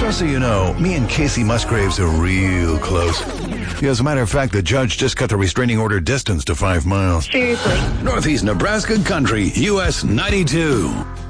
Just so you know, me and Casey Musgraves are real close. Yeah, as a matter of fact, the judge just cut the restraining order distance to 5 miles. Seriously. Northeast Nebraska Country, US 92.